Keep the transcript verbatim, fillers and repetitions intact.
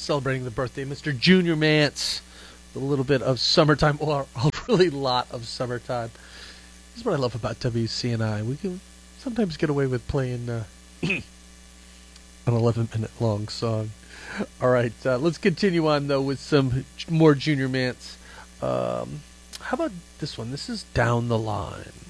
celebrating the birthday of Mister Junior Mance. A little bit of summertime, or a really lot of summertime. This is what I love about W C N I. We can sometimes get away with playing uh, an eleven-minute long song. All right, uh, let's continue on, though, with some more Junior Mance. Um, how about this one? This is Down the Line.